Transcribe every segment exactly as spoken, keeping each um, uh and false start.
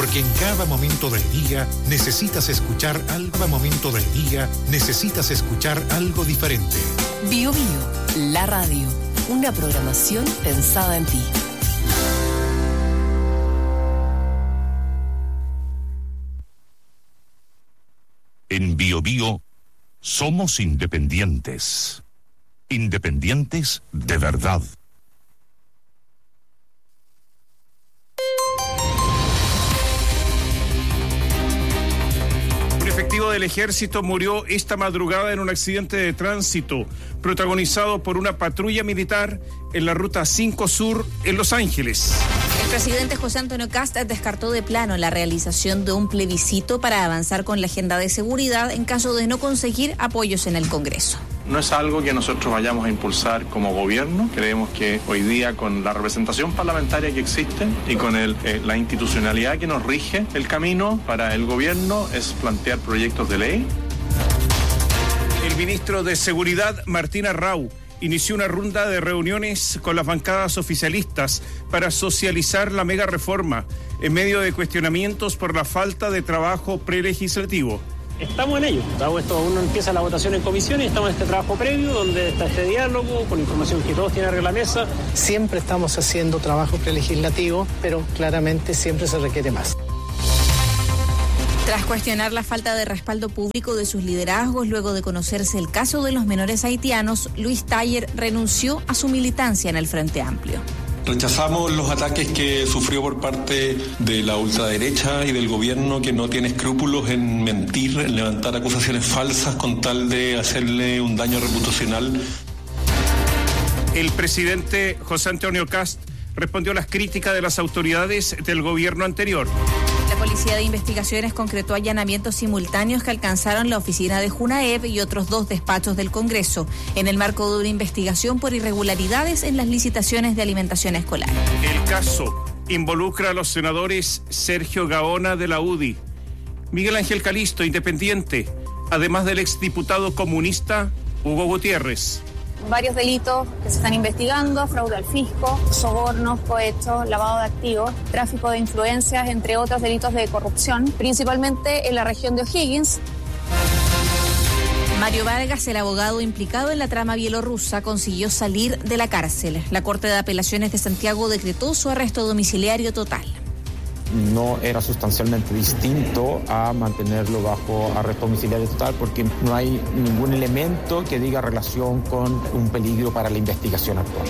Porque en cada momento del día necesitas escuchar algo, cada momento del día necesitas escuchar algo diferente. Bio Bio, la radio, una programación pensada en ti. En Bio Bio somos independientes. Independientes de verdad. Un efectivo del ejército murió esta madrugada en un accidente de tránsito protagonizado por una patrulla militar en la ruta cinco Sur en Los Ángeles. El presidente José Antonio Kast descartó de plano la realización de un plebiscito para avanzar con la agenda de seguridad en caso de no conseguir apoyos en el Congreso. No es algo que nosotros vayamos a impulsar como gobierno. Creemos que hoy día, con la representación parlamentaria que existe y con el, eh, la institucionalidad que nos rige, el camino para el gobierno es plantear proyectos de ley. El ministro de Seguridad, Martín Arrau, inició una ronda de reuniones con las bancadas oficialistas para socializar la mega reforma en medio de cuestionamientos por la falta de trabajo prelegislativo. Estamos en ello. Esto, uno empieza la votación en comisión y estamos en este trabajo previo donde está este diálogo con información que todos tienen arriba de la mesa. Siempre estamos haciendo trabajo prelegislativo, pero claramente siempre se requiere más. Tras cuestionar la falta de respaldo público de sus liderazgos luego de conocerse el caso de los menores haitianos, Luis Taller renunció a su militancia en el Frente Amplio. Rechazamos los ataques que sufrió por parte de la ultraderecha y del gobierno, que no tiene escrúpulos en mentir, en levantar acusaciones falsas con tal de hacerle un daño reputacional. El presidente José Antonio Kast respondió a las críticas de las autoridades del gobierno anterior. La Policía de Investigaciones concretó allanamientos simultáneos que alcanzaron la oficina de Junaev y otros dos despachos del Congreso, en el marco de una investigación por irregularidades en las licitaciones de alimentación escolar. El caso involucra a los senadores Sergio Gaona de la U D I, Miguel Ángel Calisto, independiente, además del exdiputado comunista Hugo Gutiérrez. Varios delitos que se están investigando: fraude al fisco, sobornos, cohecho, lavado de activos, tráfico de influencias, entre otros delitos de corrupción, principalmente en la región de O'Higgins. Mario Vargas, el abogado implicado en la trama bielorrusa, consiguió salir de la cárcel. La Corte de Apelaciones de Santiago decretó su arresto domiciliario total. No era sustancialmente distinto a mantenerlo bajo arresto domiciliario total, porque no hay ningún elemento que diga relación con un peligro para la investigación actual.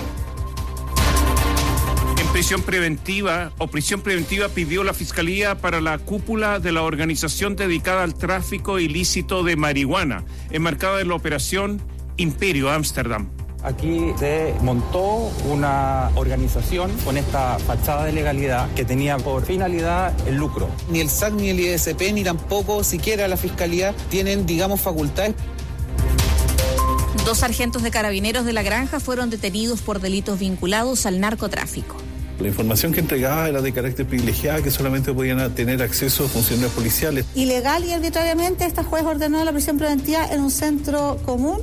En prisión preventiva o prisión preventiva pidió la Fiscalía para la cúpula de la organización dedicada al tráfico ilícito de marihuana, enmarcada en la operación Imperio Ámsterdam. Aquí se montó una organización con esta fachada de legalidad que tenía por finalidad el lucro. Ni el S A C, ni el I S P, ni tampoco siquiera la Fiscalía tienen, digamos, facultades. Dos sargentos de carabineros de La Granja fueron detenidos por delitos vinculados al narcotráfico. La información que entregaba era de carácter privilegiado, que solamente podían tener acceso funcionarios policiales. Ilegal y arbitrariamente, esta juez ordenó la prisión preventiva en un centro común.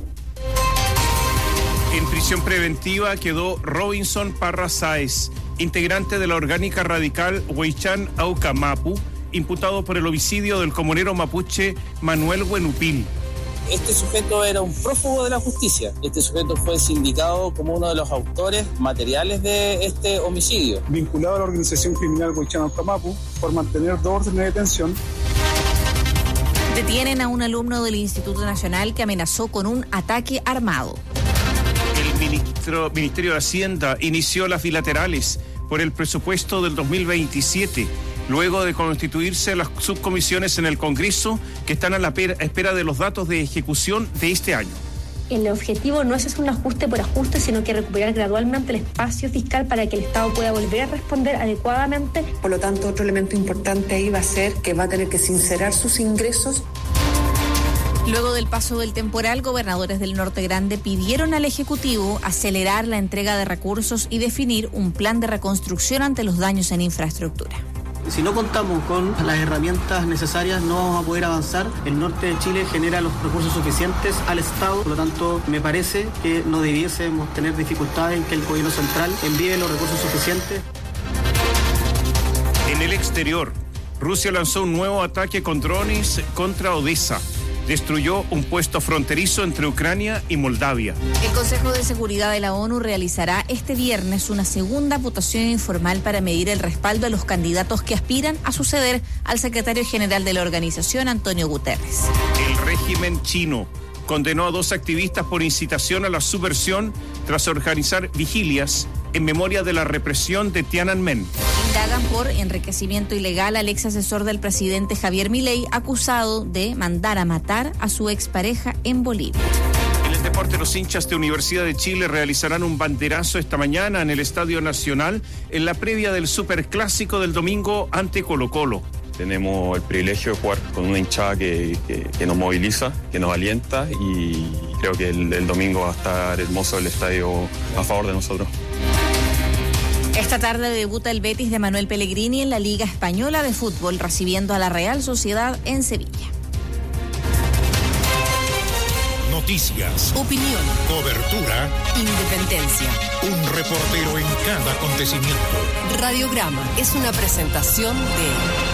En prisión preventiva quedó Robinson Parra Sáez, integrante de la orgánica radical Huaychán Aucamapu, imputado por el homicidio del comunero mapuche Manuel Huenupil. Este sujeto era un prófugo de la justicia. Este sujeto fue sindicado como uno de los autores materiales de este homicidio. Vinculado a la organización criminal Huaychán Aucamapu por mantener dos órdenes de detención. Detienen a un alumno del Instituto Nacional que amenazó con un ataque armado. El ministro, Ministerio de Hacienda inició las bilaterales por el presupuesto del dos mil veintisiete, luego de constituirse las subcomisiones en el Congreso que están a la espera de los datos de ejecución de este año. El objetivo no es hacer un ajuste por ajuste, sino que recuperar gradualmente el espacio fiscal para que el Estado pueda volver a responder adecuadamente. Por lo tanto, otro elemento importante ahí va a ser que va a tener que sincerar sus ingresos. Luego del paso del temporal, gobernadores del Norte Grande pidieron al Ejecutivo acelerar la entrega de recursos y definir un plan de reconstrucción ante los daños en infraestructura. Si no contamos con las herramientas necesarias, no vamos a poder avanzar. El norte de Chile genera los recursos suficientes al Estado, por lo tanto, me parece que no debiésemos tener dificultades en que el gobierno central envíe los recursos suficientes. En el exterior, Rusia lanzó un nuevo ataque con drones contra Odessa. Destruyó un puesto fronterizo entre Ucrania y Moldavia. El Consejo de Seguridad de la ONU realizará este viernes una segunda votación informal para medir el respaldo a los candidatos que aspiran a suceder al secretario general de la organización, Antonio Guterres. El régimen chino condenó a dos activistas por incitación a la subversión tras organizar vigilias en memoria de la represión de Tiananmen. Indagan por enriquecimiento ilegal al ex asesor del presidente Javier Milei, acusado de mandar a matar a su expareja en Bolivia. En el deporte, los hinchas de Universidad de Chile realizarán un banderazo esta mañana en el Estadio Nacional en la previa del Superclásico del domingo ante Colo-Colo. Tenemos el privilegio de jugar con una hinchada que, que, que nos moviliza, que nos alienta, y creo que el, el domingo va a estar hermoso el estadio a favor de nosotros. Esta tarde debuta el Betis de Manuel Pellegrini en la Liga Española de Fútbol, recibiendo a la Real Sociedad en Sevilla. Noticias, opinión, cobertura, independencia. Un reportero en cada acontecimiento. Radiograma es una presentación de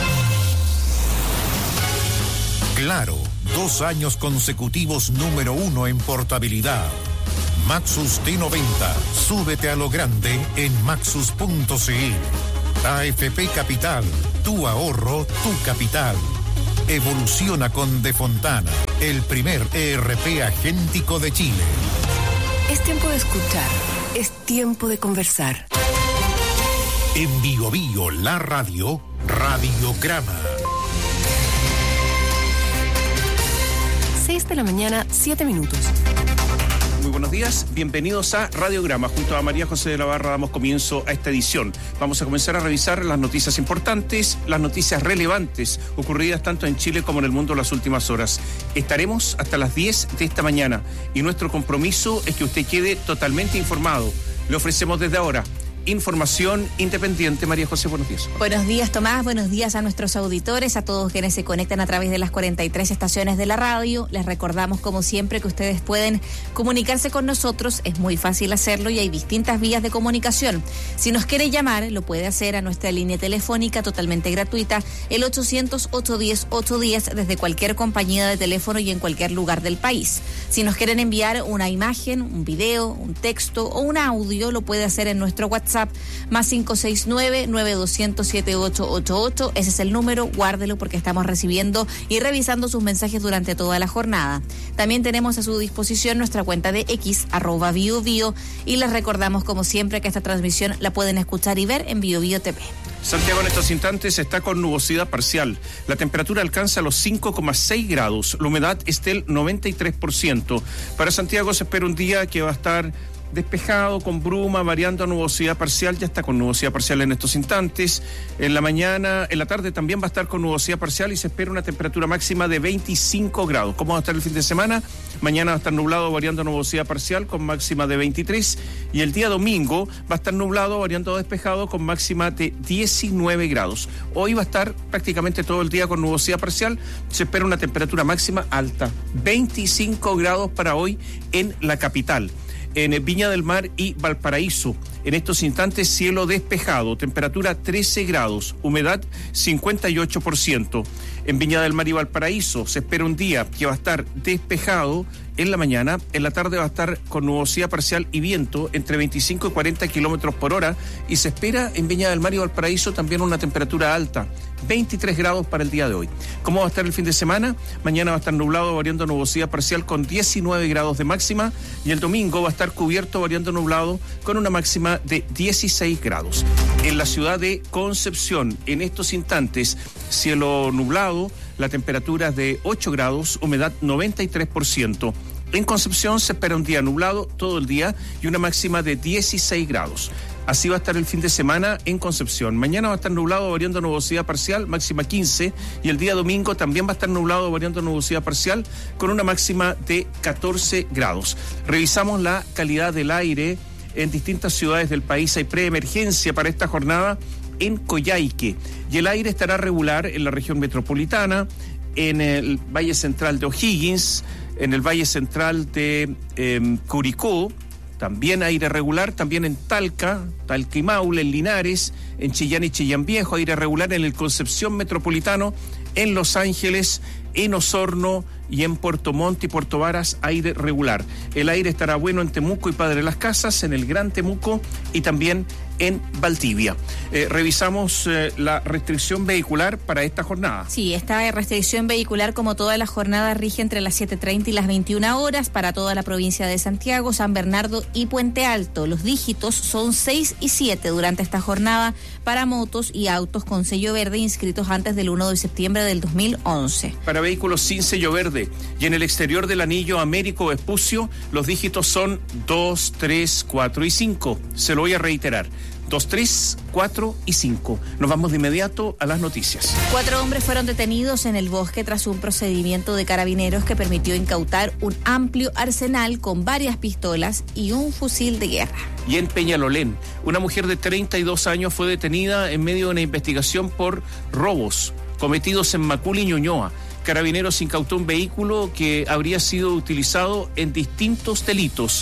Claro, dos años consecutivos número uno en portabilidad. Maxus T noventa, súbete a lo grande en maxus punto c l. A F P Capital, tu ahorro, tu capital. Evoluciona con De Fontana, el primer E R P agéntico de Chile. Es tiempo de escuchar, es tiempo de conversar. En Bio Bio, la radio, Radiograma. seis de la mañana, siete minutos. Muy buenos días, bienvenidos a Radiograma. Junto a María José de la Barra damos comienzo a esta edición. Vamos a comenzar a revisar las noticias importantes, las noticias relevantes ocurridas tanto en Chile como en el mundo en las últimas horas. Estaremos hasta las diez de esta mañana y nuestro compromiso es que usted quede totalmente informado. Le ofrecemos desde ahora información independiente. María José, buenos días. Buenos días, Tomás. Buenos días a nuestros auditores, a todos quienes se conectan a través de las cuarenta y tres estaciones de la radio. Les recordamos, como siempre, que ustedes pueden comunicarse con nosotros. Es muy fácil hacerlo y hay distintas vías de comunicación. Si nos quiere llamar, lo puede hacer a nuestra línea telefónica totalmente gratuita, el ochocientos, ochocientos diez, ochocientos diez, desde cualquier compañía de teléfono y en cualquier lugar del país. Si nos quieren enviar una imagen, un video, un texto o un audio, lo puede hacer en nuestro WhatsApp, más cinco seis nueve, nueve dos cero cero, siete ocho ocho ocho. Ese es el número, guárdelo porque estamos recibiendo y revisando sus mensajes durante toda la jornada. También tenemos a su disposición nuestra cuenta de X, arroba Bio Bio, y les recordamos como siempre que esta transmisión la pueden escuchar y ver en Bio Bio T V. Santiago en estos instantes está con nubosidad parcial. La temperatura alcanza los cinco coma seis grados. La humedad es del noventa y tres por ciento. Para Santiago se espera un día que va a estar despejado, con bruma, variando a nubosidad parcial. Ya está con nubosidad parcial en estos instantes. En la mañana, en la tarde también va a estar con nubosidad parcial y se espera una temperatura máxima de veinticinco grados. ¿Cómo va a estar el fin de semana? Mañana va a estar nublado, variando a nubosidad parcial, con máxima de veintitrés. Y el día domingo va a estar nublado, variando a despejado, con máxima de diecinueve grados. Hoy va a estar prácticamente todo el día con nubosidad parcial. Se espera una temperatura máxima alta, veinticinco grados para hoy en la capital. En Viña del Mar y Valparaíso, en estos instantes cielo despejado, temperatura trece grados, humedad cincuenta y ocho por ciento. En Viña del Mar y Valparaíso se espera un día que va a estar despejado en la mañana, en la tarde va a estar con nubosidad parcial y viento entre veinticinco y cuarenta kilómetros por hora, y se espera en Viña del Mar y Valparaíso también una temperatura alta, veintitrés grados para el día de hoy. ¿Cómo va a estar el fin de semana? Mañana va a estar nublado, variando nubosidad parcial, con diecinueve grados de máxima, y el domingo va a estar cubierto, variando nublado, con una máxima de dieciséis grados. En la ciudad de Concepción, en estos instantes, cielo nublado, la temperatura es de ocho grados, humedad noventa y tres por ciento. En Concepción se espera un día nublado todo el día y una máxima de dieciséis grados. Así va a estar el fin de semana en Concepción. Mañana va a estar nublado, variando nubosidad parcial, máxima quince, y el día domingo también va a estar nublado, variando nubosidad parcial, con una máxima de catorce grados. Revisamos la calidad del aire en distintas ciudades del país. Hay preemergencia para esta jornada en Coyhaique, y el aire estará regular en la región metropolitana, en el Valle Central de O'Higgins, en el Valle Central de eh, Curicó, también aire regular, también en Talca, Talca y Maule, en Linares, en Chillán y Chillán Viejo, aire regular en el Concepción Metropolitano, en Los Ángeles, en Osorno y en Puerto Montt y Puerto Varas, aire regular. El aire estará bueno en Temuco y Padre Las Casas, en el Gran Temuco y también en Valdivia. Eh, revisamos eh, la restricción vehicular para esta jornada. Sí, esta restricción vehicular, como toda la jornada, rige entre las siete treinta y las veintiuna horas para toda la provincia de Santiago, San Bernardo y Puente Alto. Los dígitos son seis y siete durante esta jornada para motos y autos con sello verde inscritos antes del primero de septiembre del dos mil once. Para vehículos sin sello verde y en el exterior del anillo Américo Vespucio, los dígitos son dos, tres, cuatro y cinco. Se lo voy a reiterar. dos, tres, cuatro y cinco. Nos vamos de inmediato a las noticias. Cuatro hombres fueron detenidos en el bosque tras un procedimiento de carabineros que permitió incautar un amplio arsenal con varias pistolas y un fusil de guerra. Y en Peñalolén, una mujer de treinta y dos años fue detenida en medio de una investigación por robos cometidos en Macul y Ñuñoa. Carabineros incautó un vehículo que habría sido utilizado en distintos delitos.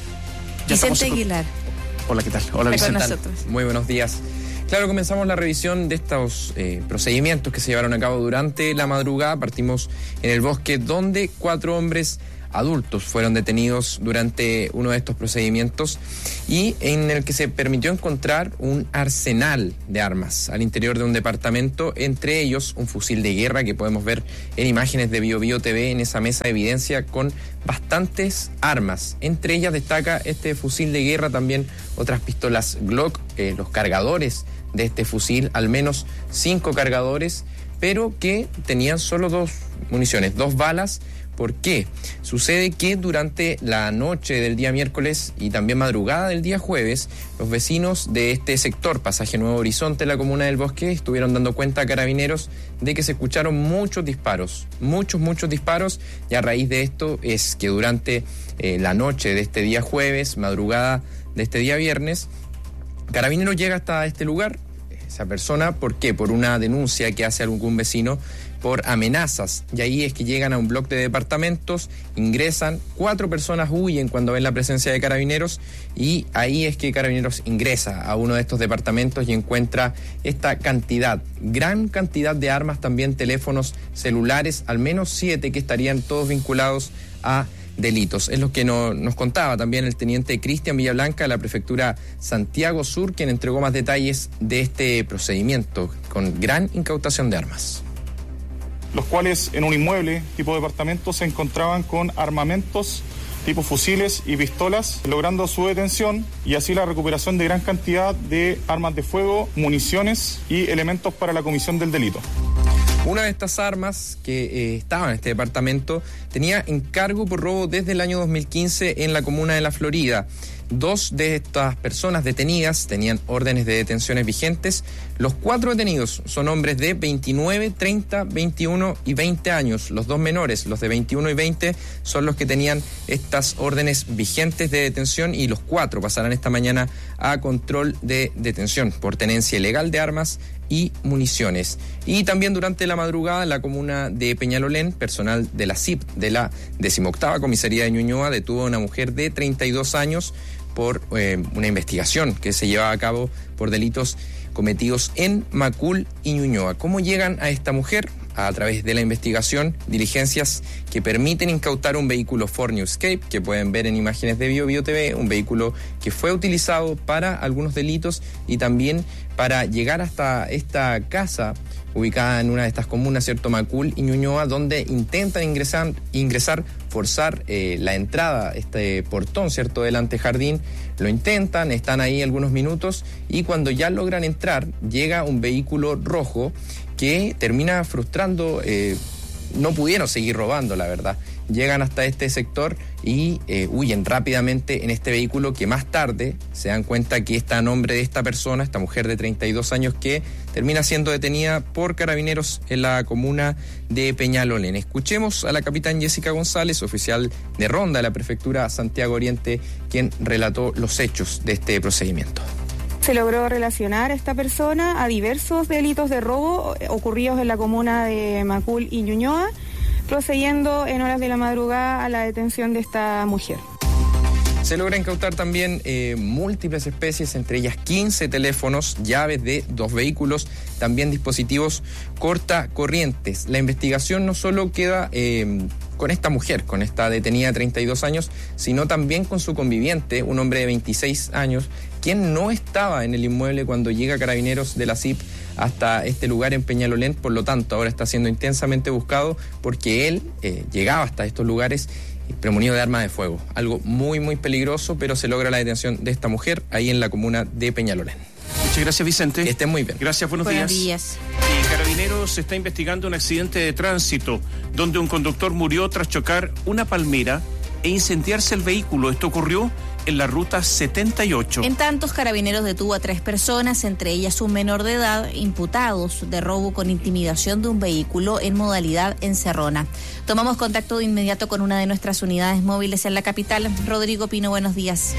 Ya Vicente Aguilar. Hola, ¿qué tal? Hola, Vicente. Muy buenos días. Claro, comenzamos la revisión de estos eh, procedimientos que se llevaron a cabo durante la madrugada. Partimos en el bosque, donde cuatro hombres adultos fueron detenidos durante uno de estos procedimientos y en el que se permitió encontrar un arsenal de armas al interior de un departamento, entre ellos un fusil de guerra que podemos ver en imágenes de Bio Bio T V en esa mesa de evidencia con bastantes armas. Entre ellas destaca este fusil de guerra, también otras pistolas Glock, eh, los cargadores de este fusil, al menos cinco cargadores, pero que tenían solo dos municiones, dos balas. ¿Por qué? Sucede que durante la noche del día miércoles y también madrugada del día jueves, los vecinos de este sector, Pasaje Nuevo Horizonte, la comuna del Bosque, estuvieron dando cuenta a carabineros de que se escucharon muchos disparos, muchos, muchos disparos, y a raíz de esto es que durante eh, la noche de este día jueves, madrugada de este día viernes, Carabineros llega hasta este lugar, esa persona, ¿por qué? Por una denuncia que hace algún vecino por amenazas, y ahí es que llegan a un bloque de departamentos, ingresan, cuatro personas huyen cuando ven la presencia de Carabineros, y ahí es que Carabineros ingresa a uno de estos departamentos y encuentra esta cantidad, gran cantidad de armas, también teléfonos celulares, al menos siete que estarían todos vinculados a delitos. Es lo que no, nos contaba también el teniente Cristian Villablanca de la prefectura Santiago Sur, quien entregó más detalles de este procedimiento con gran incautación de armas. Los cuales en un inmueble tipo departamento se encontraban con armamentos tipo fusiles y pistolas, logrando su detención y así la recuperación de gran cantidad de armas de fuego, municiones y elementos para la comisión del delito. Una de estas armas que eh, estaba en este departamento tenía encargo por robo desde el año dos mil quince en la comuna de La Florida. Dos de estas personas detenidas tenían órdenes de detenciones vigentes. Los cuatro detenidos son hombres de veintinueve, treinta, veintiuno y veinte años. Los dos menores, los de veintiuno y veinte, son los que tenían estas órdenes vigentes de detención, y los cuatro pasarán esta mañana a control de detención por tenencia ilegal de armas y municiones. Y también durante la madrugada en la comuna de Peñalolén, personal de la C I P de la decimoctava Comisaría de Ñuñoa detuvo a una mujer de treinta y dos años por eh, una investigación que se llevaba a cabo por delitos cometidos en Macul y Ñuñoa. ¿Cómo llegan a esta mujer? A través de la investigación, diligencias que permiten incautar un vehículo Ford Newscape, que pueden ver en imágenes de Bio Bio T V, un vehículo que fue utilizado para algunos delitos y también para llegar hasta esta casa ubicada en una de estas comunas, ¿cierto? Macul y Ñuñoa, donde intentan ingresar, ingresar forzar eh, la entrada, este portón, ¿cierto?, del antejardín. Lo intentan, están ahí algunos minutos y cuando ya logran entrar, llega un vehículo rojo que termina frustrando, eh, no pudieron seguir robando, la verdad. Llegan hasta este sector y eh, huyen rápidamente en este vehículo, que más tarde se dan cuenta que está a nombre de esta persona, esta mujer de treinta y dos años, que termina siendo detenida por Carabineros en la comuna de Peñalolén. Escuchemos a la capitán Jessica González, oficial de ronda de la prefectura Santiago Oriente, quien relató los hechos de este procedimiento. Se logró relacionar a esta persona a diversos delitos de robo ocurridos en la comuna de Macul y Ñuñoa, procediendo en horas de la madrugada a la detención de esta mujer. Se logra incautar también eh, múltiples especies, entre ellas quince teléfonos, llaves de dos vehículos, también dispositivos cortacorrientes. La investigación no solo queda eh, con esta mujer, con esta detenida de treinta y dos años, sino también con su conviviente, un hombre de veintiséis años, quien no estaba en el inmueble cuando llega Carabineros de la C I P hasta este lugar en Peñalolén. Por lo tanto, ahora está siendo intensamente buscado porque él eh, llegaba hasta estos lugares premunido de arma de fuego. Algo muy, muy peligroso, pero se logra la detención de esta mujer ahí en la comuna de Peñalolén. Muchas gracias, Vicente. Que estén muy bien. Gracias, buenos, buenos días. días. Y Carabineros está investigando un accidente de tránsito donde un conductor murió tras chocar una palmera e incendiarse el vehículo. Esto ocurrió en la ruta setenta y ocho. En tantos, Carabineros detuvo a tres personas, entre ellas un menor de edad, imputados de robo con intimidación de un vehículo en modalidad encerrona. Tomamos contacto de inmediato con una de nuestras unidades móviles en la capital. Rodrigo Pino, buenos días.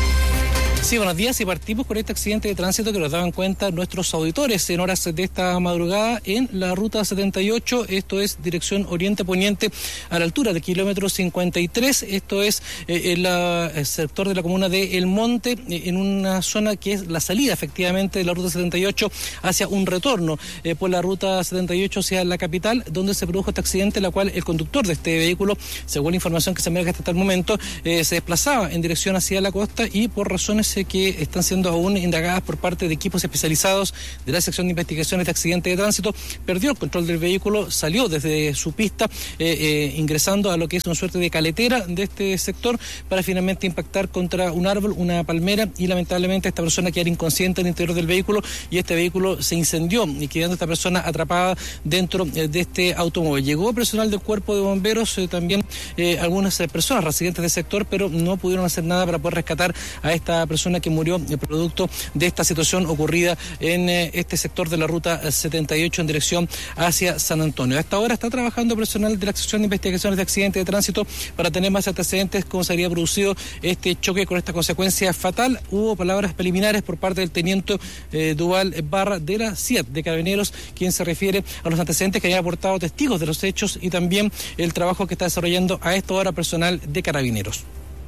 Sí, buenos días, y partimos con este accidente de tránsito que nos daban cuenta nuestros auditores en horas de esta madrugada en la ruta setenta y ocho, esto es dirección oriente-poniente a la altura del kilómetro cincuenta y tres, esto es eh, en la, el sector de la comuna de El Monte, eh, en una zona que es la salida efectivamente de la ruta setenta y ocho hacia un retorno eh, por la ruta setenta y ocho hacia la capital, donde se produjo este accidente, la cual el conductor de este vehículo, según la información que se maneja hasta el momento, eh, se desplazaba en dirección hacia la costa y por razones que están siendo aún indagadas por parte de equipos especializados de la sección de investigaciones de accidentes de tránsito, perdió el control del vehículo, salió desde su pista, eh, eh, ingresando a lo que es una suerte de caletera de este sector para finalmente impactar contra un árbol, una palmera, y lamentablemente esta persona quedó inconsciente en el interior del vehículo y este vehículo se incendió y quedando esta persona atrapada dentro eh, de este automóvil. Llegó personal del cuerpo de bomberos, eh, también eh, algunas eh, personas residentes del sector, pero no pudieron hacer nada para poder rescatar a esta persona que murió el producto de esta situación ocurrida en eh, este sector de la ruta setenta y ocho en dirección hacia San Antonio. A esta hora está trabajando personal de la sección de investigaciones de accidentes de tránsito para tener más antecedentes cómo se habría producido este choque con esta consecuencia fatal. Hubo palabras preliminares por parte del teniente eh, Duval Barra de la C I A T de Carabineros, quien se refiere a los antecedentes que habían aportado testigos de los hechos y también el trabajo que está desarrollando a esta hora personal de Carabineros.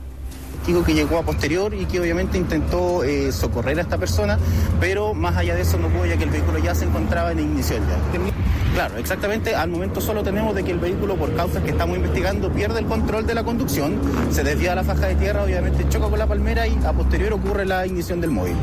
Que llegó a posterior y que obviamente intentó eh, socorrer a esta persona, pero más allá de eso no pudo, ya que el vehículo ya se encontraba en ignición ya. Claro, exactamente, al momento solo tenemos de que el vehículo, por causas que estamos investigando, pierde el control de la conducción, se desvía a la faja de tierra, obviamente choca con la palmera y a posterior ocurre la ignición del móvil.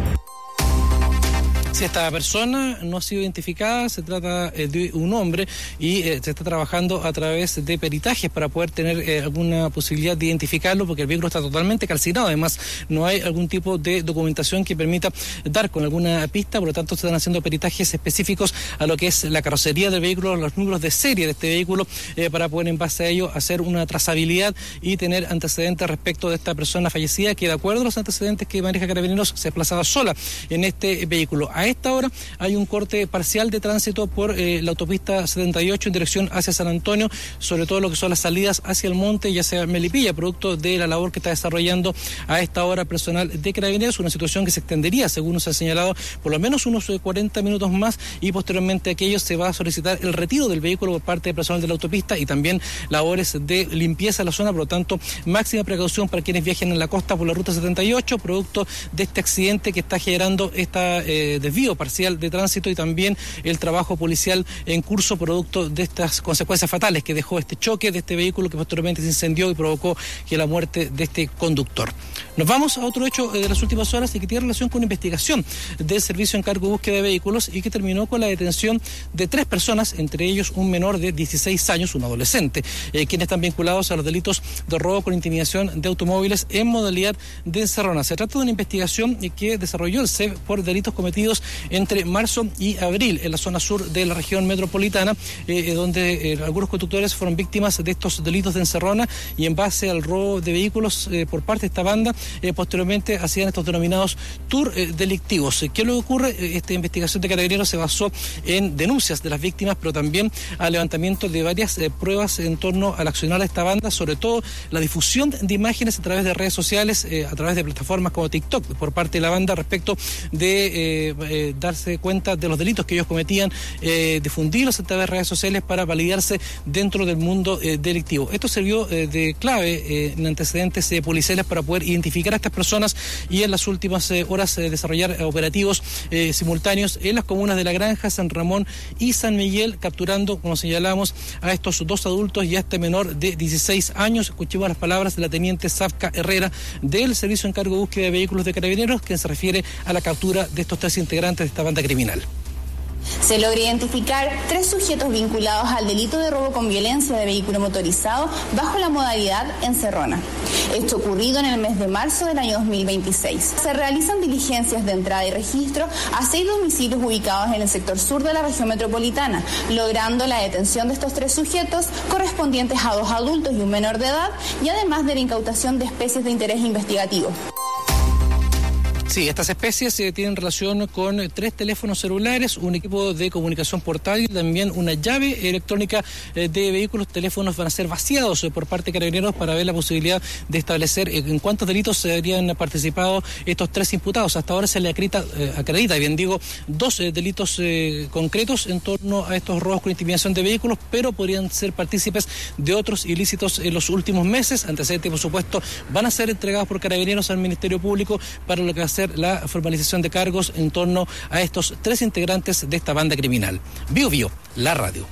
Si esta persona no ha sido identificada, se trata eh, de un hombre y eh, se está trabajando a través de peritajes para poder tener eh, alguna posibilidad de identificarlo, porque el vehículo está totalmente calcinado. Además, no hay algún tipo de documentación que permita dar con alguna pista, por lo tanto se están haciendo peritajes específicos a lo que es la carrocería del vehículo, los números de serie de este vehículo, eh, para poder en base a ello hacer una trazabilidad y tener antecedentes respecto de esta persona fallecida, que de acuerdo a los antecedentes que maneja Carabineros se desplazaba sola en este vehículo. A esta hora hay un corte parcial de tránsito por eh, la autopista setenta y ocho en dirección hacia San Antonio, sobre todo lo que son las salidas hacia el monte y hacia Melipilla, producto de la labor que está desarrollando a esta hora personal de Carabineros, una situación que se extendería, según nos ha señalado, por lo menos unos cuarenta minutos más, y posteriormente a aquello se va a solicitar el retiro del vehículo por parte del personal de la autopista y también labores de limpieza de la zona. Por lo tanto, máxima precaución para quienes viajen en la costa por la ruta setenta y ocho, producto de este accidente que está generando este eh, desvío parcial de tránsito y también el trabajo policial en curso, producto de estas consecuencias fatales que dejó este choque de este vehículo que posteriormente se incendió y provocó que la muerte de este conductor. Nos vamos a otro hecho de las últimas horas y que tiene relación con una investigación del Servicio Encargo de Búsqueda de Vehículos y que terminó con la detención de tres personas, entre ellos un menor de dieciséis años, un adolescente, eh, quienes están vinculados a los delitos de robo con intimidación de automóviles en modalidad de encerrona. Se trata de una investigación que desarrolló el C E B por delitos cometidos entre marzo y abril en la zona sur de la región metropolitana, eh, donde eh, algunos conductores fueron víctimas de estos delitos de encerrona y en base al robo de vehículos eh, por parte de esta banda, eh, posteriormente hacían estos denominados tour eh, delictivos. ¿Qué es lo que ocurre? Esta investigación de Carabineros se basó en denuncias de las víctimas, pero también al levantamiento de varias eh, pruebas en torno al accionar de esta banda, sobre todo la difusión de imágenes a través de redes sociales, eh, a través de plataformas como TikTok por parte de la banda respecto de eh, eh, darse cuenta de los delitos que ellos cometían, eh, difundirlos a través de redes sociales para validarse dentro del mundo eh, delictivo. Esto sirvió eh, de clave eh, en antecedentes eh, policiales para poder identificar a estas personas y en las últimas eh, horas eh, desarrollar eh, operativos eh, simultáneos en las comunas de La Granja, San Ramón y San Miguel, capturando, como señalamos, a estos dos adultos y a este menor de dieciséis años. Escuchemos las palabras de la teniente Safka Herrera del Servicio Encargo de Búsqueda de Vehículos de Carabineros, quien se refiere a la captura de estos tres integrantes de esta banda criminal. Se logra identificar tres sujetos vinculados al delito de robo con violencia de vehículo motorizado bajo la modalidad encerrona. Esto ocurrido en el mes de marzo del año dos mil veintiséis. Se realizan diligencias de entrada y registro a seis domicilios ubicados en el sector sur de la región metropolitana, logrando la detención de estos tres sujetos correspondientes a dos adultos y un menor de edad, y además de la incautación de especies de interés investigativo. Sí, estas especies eh, tienen relación con eh, tres teléfonos celulares, un equipo de comunicación portátil, también una llave electrónica eh, de vehículos. Teléfonos van a ser vaciados eh, por parte de Carabineros para ver la posibilidad de establecer eh, en cuántos delitos se habrían participado estos tres imputados. Hasta ahora se le acredita, eh, acredita bien digo, dos eh, delitos eh, concretos en torno a estos robos con intimidación de vehículos, pero podrían ser partícipes de otros ilícitos en los últimos meses. Antecedentes, por supuesto, van a ser entregados por Carabineros al Ministerio Público para lo que va a ser la formalización de cargos en torno a estos tres integrantes de esta banda criminal. Bio Bio, la radio.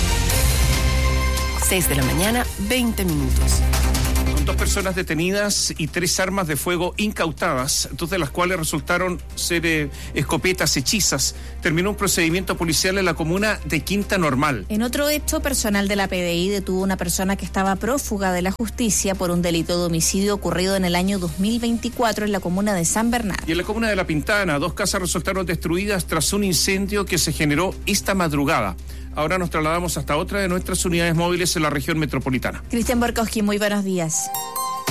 seis de la mañana, veinte minutos. Con dos personas detenidas y tres armas de fuego incautadas, dos de las cuales resultaron ser eh, escopetas hechizas, terminó un procedimiento policial en la comuna de Quinta Normal. En otro hecho, personal de la P D I detuvo a una persona que estaba prófuga de la justicia por un delito de homicidio ocurrido en el año dos mil veinticuatro en la comuna de San Bernardo. Y en la comuna de La Pintana, dos casas resultaron destruidas tras un incendio que se generó esta madrugada. Ahora nos trasladamos hasta otra de nuestras unidades móviles en la región metropolitana. Cristian Borkowski, muy buenos días.